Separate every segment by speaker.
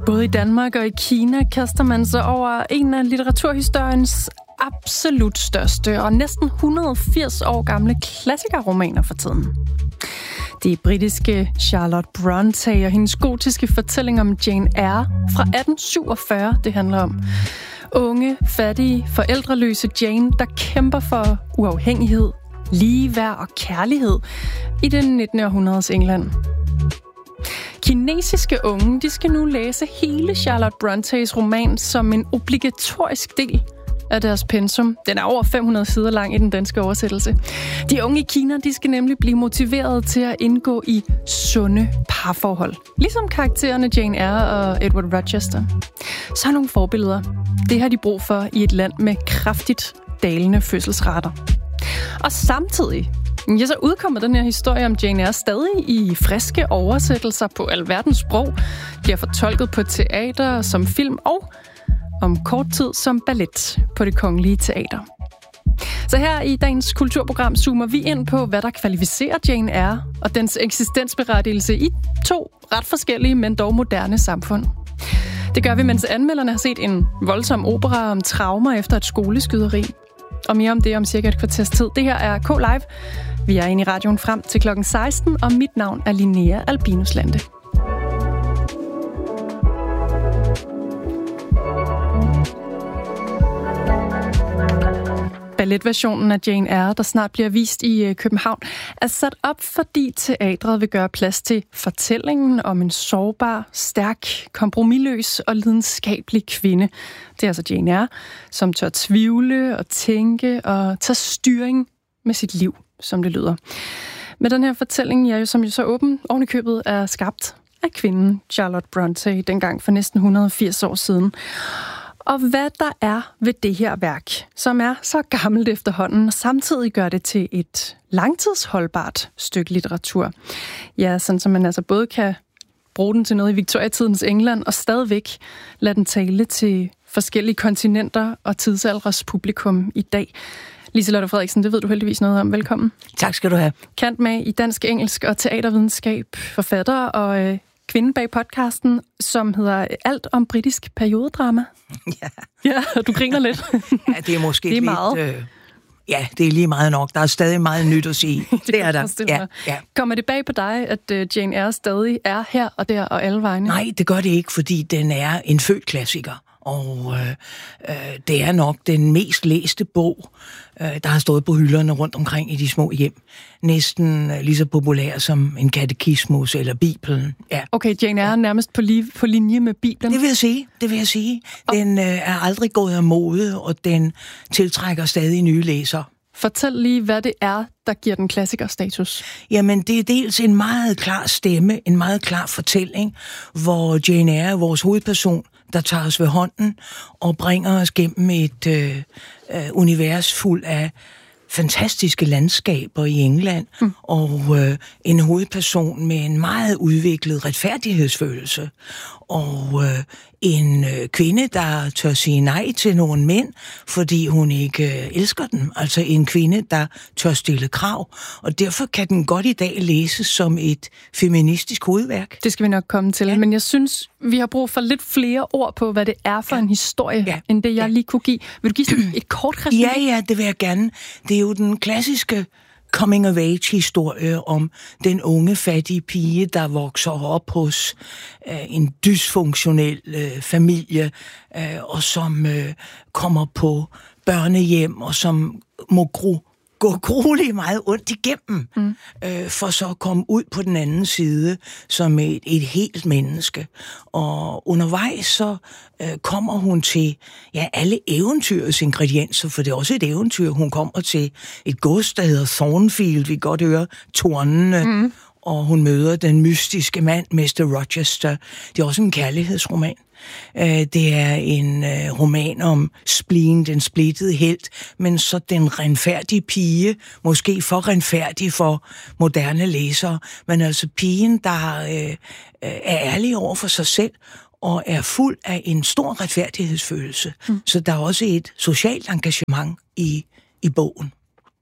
Speaker 1: Både i Danmark og i Kina kaster man sig over en af litteraturhistoriens absolut største og næsten 180 år gamle klassikerromaner for tiden. Det er britiske Charlotte Brontë og hendes gotiske fortælling om Jane Eyre fra 1847, det handler om. Unge, fattige, forældreløse Jane, der kæmper for uafhængighed, ligeværd og kærlighed i det 19. århundredes England. Kinesiske unge, de skal nu læse hele Charlotte Brontës roman som en obligatorisk del af deres pensum. Den er over 500 sider lang i den danske oversættelse. De unge i Kina, de skal nemlig blive motiveret til at indgå i sunde parforhold. Ligesom karaktererne Jane Eyre og Edward Rochester. Så er nogle forbilleder. Det har de brug for i et land med kraftigt dalende fødselsrater. Og samtidig så udkommer den her historie om Jane Eyre stadig i friske oversættelser på alverdens sprog, bliver fortolket på teater som film og om kort tid som ballet på Det Kongelige Teater. Så her i dagens kulturprogram zoomer vi ind på, hvad der kvalificerer Jane Eyre og dens eksistensberettigelse i to ret forskellige, men dog moderne samfund. Det gør vi, mens anmelderne har set en voldsom opera om traumer efter et skoleskyderi. Og mere om det om cirka et kvarters tid. Det her er K-Live. Vi er inde i radioen frem til klokken 16, og mit navn er Linnea Albinus Lande. Balletversionen af Jane Eyre, der snart bliver vist i København, er sat op, fordi teatret vil gøre plads til fortællingen om en sårbar, stærk, kompromisløs og lidenskabelig kvinde. Det er altså Jane Eyre, som tør tvivle og tænke og tage styring med sit liv, som det lyder. Med den her fortælling, som jo så åben oven i købet er skabt af kvinden Charlotte Brontë, dengang for næsten 180 år siden. Og hvad der er ved det her værk, som er så gammelt efterhånden, og samtidig gør det til et langtidsholdbart stykke litteratur. Ja, sådan som man altså både kan bruge den til noget i Victoriatidens England, og stadigvæk lade den tale til forskellige kontinenter og tidsalders publikum i dag. Liselotte Frederiksen, det ved du heldigvis noget om. Velkommen.
Speaker 2: Tak skal du have.
Speaker 1: Kant med i dansk, engelsk og teatervidenskab, forfatter og kvinde bag podcasten, som hedder Alt om britisk periodedrama. Ja, du griner lidt.
Speaker 2: Ja, det er måske
Speaker 1: det er
Speaker 2: lidt...
Speaker 1: meget.
Speaker 2: Ja, det er lige meget nok. Der er stadig meget nyt at sige. det er der. Ja.
Speaker 1: Kommer det bag på dig, at Jane Eyre stadig er her og der og alle vegne?
Speaker 2: Nej, det gør det ikke, fordi den er en født klassiker. Og det er nok den mest læste bog, der har stået på hylderne rundt omkring i de små hjem. Næsten lige så populær som en katekismus eller Bibelen. Ja.
Speaker 1: Okay, Jane Eyre er nærmest på linje med Bibelen.
Speaker 2: Det vil jeg sige. Den er aldrig gået af mode, og den tiltrækker stadig nye læsere.
Speaker 1: Fortæl lige, hvad det er, der giver den klassikerstatus.
Speaker 2: Jamen, det er dels en meget klar stemme, en meget klar fortælling, hvor Jane Eyre er vores hovedperson, der tager os ved hånden og bringer os gennem et univers fuld af fantastiske landskaber i England, og en hovedperson med en meget udviklet retfærdighedsfølelse, og en kvinde, der tør sige nej til nogle mænd, fordi hun ikke elsker dem. Altså en kvinde, der tør stille krav, og derfor kan den godt i dag læses som et feministisk hovedværk.
Speaker 1: Det skal vi nok komme til, men jeg synes, vi har brug for lidt flere ord på, hvad det er for en historie, end det jeg lige kunne give. Vil du give sådan et kort resumé?
Speaker 2: Ja, det vil jeg gerne. Det er jo den klassiske coming-of-age-historie om den unge, fattige pige, der vokser op hos en dysfunktionel familie, og som kommer på børnehjem, og som må gå grueligt meget ondt igennem, for så at komme ud på den anden side som et helt menneske. Og undervejs så kommer hun til alle eventyrets ingredienser, for det er også et eventyr. Hun kommer til et gods, der hedder Thornfield, vi kan godt høre tornene, og hun møder den mystiske mand, Mr. Rochester. Det er også en kærlighedsroman. Det er en roman om spleen, den splittede helt, men så den renfærdige pige, måske for renfærdig for moderne læsere, men altså pigen, der er ærlig over for sig selv, og er fuld af en stor retfærdighedsfølelse. Så der er også et socialt engagement i bogen.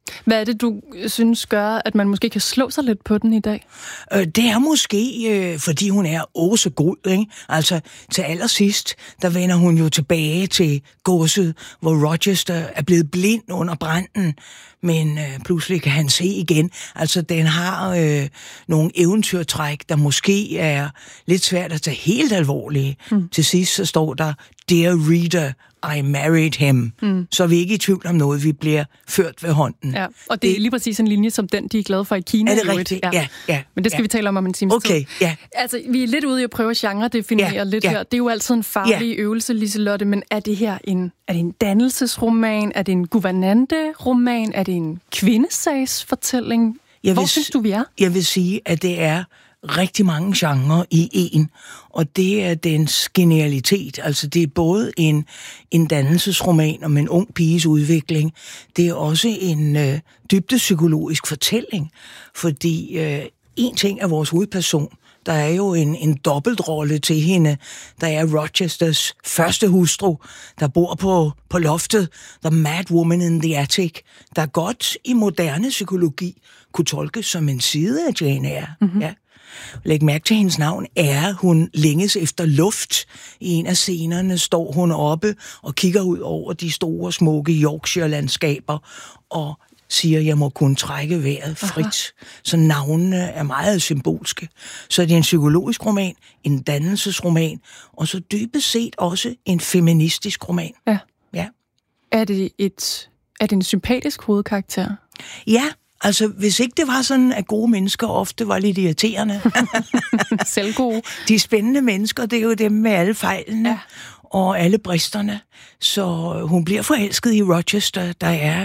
Speaker 1: Hvad er det, du synes gør, at man måske kan slå sig lidt på den i dag?
Speaker 2: Det er måske, fordi hun er så god, ikke? Altså, til allersidst, der vender hun jo tilbage til godset, hvor Rochester er blevet blind under branden, men pludselig kan han se igen. Altså, den har nogle eventyrtræk, der måske er lidt svært at tage helt alvorlige. Til sidst så står der, Dear reader, I married him. Så er vi ikke i tvivl om noget, vi bliver ført ved hånden.
Speaker 1: Ja, og det er lige præcis en linje som den, de er glade for i Kina.
Speaker 2: Er det rigtigt? Ja.
Speaker 1: Men det skal vi tale om en times tid.
Speaker 2: Okay, ja.
Speaker 1: Altså, vi er lidt ude i at prøve at genre-definere lidt her. Det er jo altid en farlig øvelse, Liselotte, men er det her en dannelsesroman? Er det en guvernante-roman? Er det en kvindesagsfortælling? Hvor synes du, vi er?
Speaker 2: Jeg vil sige, at det er rigtig mange genrer i en, og det er dens genialitet. Altså, det er både en dannelsesroman om en ung piges udvikling. Det er også en dybdepsykologisk fortælling, fordi en ting er vores hovedperson. Der er jo en dobbeltrolle til hende. Der er Rochesters første hustru, der bor på loftet. The Mad Woman in the Attic, der godt i moderne psykologi kunne tolkes som en side af Jane Eyre. Mm-hmm. Ja. Læg mærke til hendes navn. Hun længes efter luft. I en af scenerne står hun oppe og kigger ud over de store, smukke Yorkshire-landskaber og siger, jeg må kunne trække vejret frit. Aha. Så navnene er meget symbolske. Så det er en psykologisk roman, en dannelsesroman, og så dybest set også en feministisk roman. Ja.
Speaker 1: Er det en sympatisk hovedkarakter?
Speaker 2: Ja. Altså, hvis ikke det var sådan, at gode mennesker ofte var lidt irriterende.
Speaker 1: Selvgode.
Speaker 2: De spændende mennesker, det er jo dem med alle fejlene og alle bristerne. Så hun bliver forelsket i Rochester, der er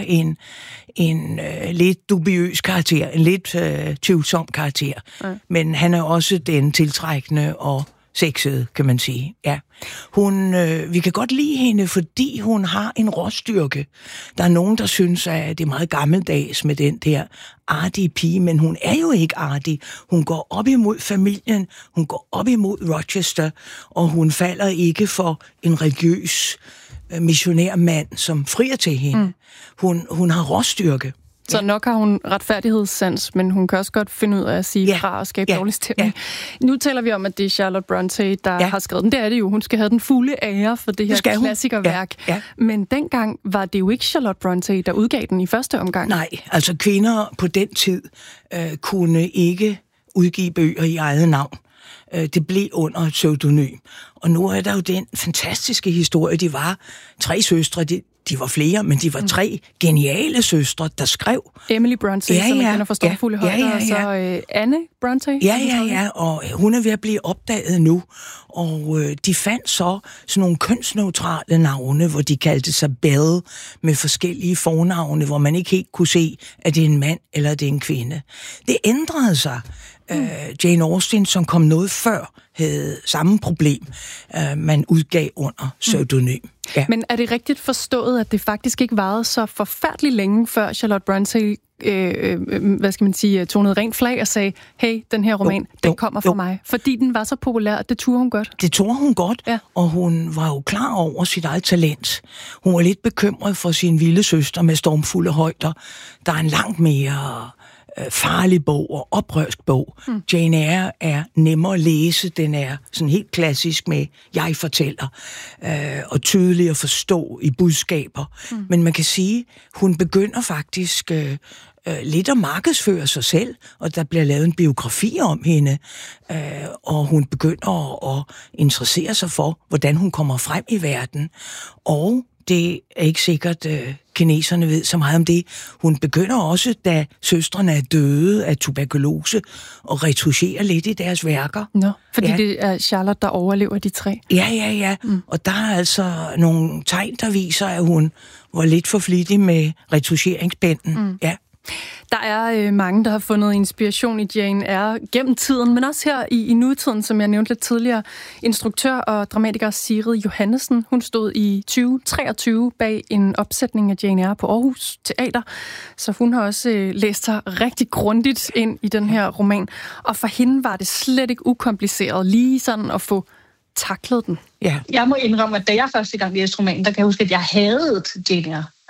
Speaker 2: en lidt dubiøs karakter, en lidt tvivlsom karakter. Men han er også den tiltrækkende og sexede, kan man sige. Ja. Vi kan godt lide hende, fordi hun har en råstyrke. Der er nogen, der synes, at det er meget gammeldags med den der artige pige, men hun er jo ikke artig. Hun går op imod familien, hun går op imod Rochester, og hun falder ikke for en religiøs missionærmand, som frier til hende. Hun har råstyrke.
Speaker 1: Så nok har hun retfærdighedssans, men hun kan også godt finde ud af at sige fra og skabe dårlig stemning. Nu taler vi om, at det er Charlotte Brontë, der har skrevet den. Det er det jo. Hun skal have den fulde ære for det her klassikerværk. Ja. Men dengang var det jo ikke Charlotte Brontë, der udgav den i første omgang.
Speaker 2: Nej, altså kvinder på den tid kunne ikke udgive bøger i eget navn. Det blev under et pseudonym. Og nu er der jo den fantastiske historie. De var 3 søstre, de var flere, men de var 3 geniale søstre, der skrev.
Speaker 1: Emily Brontë, som man kender fra Stormfulde højder, og så Anne Brontë.
Speaker 2: Ja, og hun er ved at blive opdaget nu. Og de fandt så sådan nogle kønsneutrale navne, hvor de kaldte sig Belle, med forskellige fornavne, hvor man ikke helt kunne se, at det er en mand eller det er en kvinde. Det ændrede sig. Jane Austen, som kom noget før, havde samme problem, man udgav under pseudonym. Ja.
Speaker 1: Men er det rigtigt forstået, at det faktisk ikke varede så forfærdeligt længe, før Charlotte Brontë tonede rent flag og sagde, hey, den her roman, den kommer fra mig. Fordi den var så populær, at det turde hun godt.
Speaker 2: Det turde hun godt, og hun var jo klar over sit eget talent. Hun var lidt bekymret for sin vilde søster med Stormfulde højder. Der er en langt mere farlig bog og oprørsk bog. Jane Eyre er nemmere at læse. Den er sådan helt klassisk med jeg fortæller, og tydelig at forstå i budskaber. Men man kan sige, hun begynder faktisk lidt at markedsføre sig selv, og der bliver lavet en biografi om hende, og hun begynder at interessere sig for, hvordan hun kommer frem i verden. Og det er ikke sikkert, kineserne ved så meget om det. Hun begynder også, da søstrene er døde af tuberkulose, at retouchere lidt i deres værker.
Speaker 1: Fordi det er Charlotte, der overlever de 3.
Speaker 2: Ja. Og der er altså nogle tegn, der viser, at hun var lidt for flittig med retoucheringspenden. Ja.
Speaker 1: Der er mange, der har fundet inspiration i Jane Eyre gennem tiden, men også her i nutiden, som jeg nævnte lidt tidligere. Instruktør og dramatiker Sigrid Johannesen, hun stod i 2023 bag en opsætning af Jane Eyre på Aarhus Teater, så hun har også læst sig rigtig grundigt ind i den her roman. Og for hende var det slet ikke ukompliceret lige sådan at få taklet den.
Speaker 3: Ja. Jeg må indrømme, at da jeg første gang læste romanen, der kan jeg huske, at jeg hadede Jane Eyre.